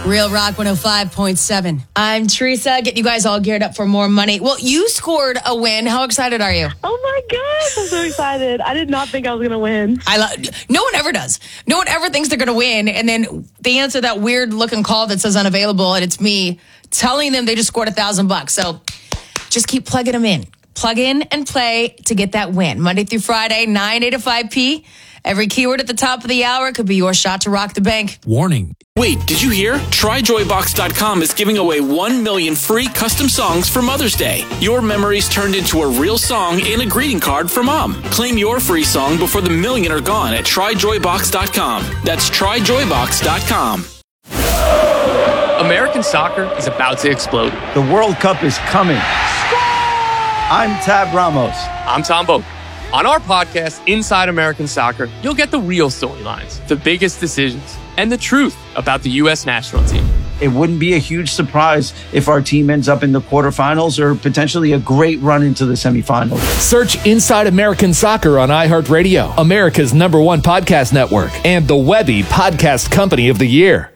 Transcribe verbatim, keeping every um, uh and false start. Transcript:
Real Rock one oh five point seven. I'm Teresa, getting you guys all geared up for more money. Well, you scored a win. How excited are you? Oh my gosh, I'm so excited. I did not think I was going to win. I lo- No one ever does. No one ever thinks they're going to win, and then they answer that weird looking call that says unavailable, and it's me telling them they just scored a thousand bucks. So just keep plugging them in. Plug in and play to get that win. Monday through Friday, nine A to five P. Every keyword at the top of the hour could be your shot to rock the bank. Warning. Wait, did you hear? try joy box dot com is giving away one million free custom songs for Mother's Day. Your memories turned into a real song and a greeting card for Mom. Claim your free song before the million are gone at try joy box dot com. That's try joy box dot com. American soccer is about to explode. The World Cup is coming. I'm Tab Ramos. I'm Tom Boak. On our podcast, Inside American Soccer, you'll get the real storylines, the biggest decisions, and the truth about the U S national team. It wouldn't be a huge surprise if our team ends up in the quarterfinals or potentially a great run into the semifinals. Search Inside American Soccer on iHeartRadio, America's number one podcast network, and the Webby Podcast Company of the Year.